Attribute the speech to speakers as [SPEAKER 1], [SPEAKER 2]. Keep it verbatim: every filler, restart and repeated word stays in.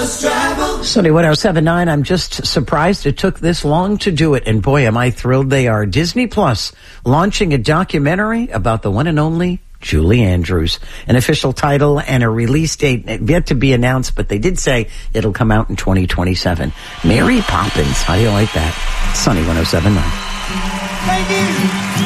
[SPEAKER 1] Sunny one oh seven point nine, I'm just surprised it took this long to do it. And boy, am I thrilled they are. Disney Plus launching a documentary about the one and only Julie Andrews. An official title and a release date yet to be announced, but they did say it'll come out in twenty twenty-seven. Mary Poppins. How do you like that? Sunny one oh seven point nine.
[SPEAKER 2] Thank you.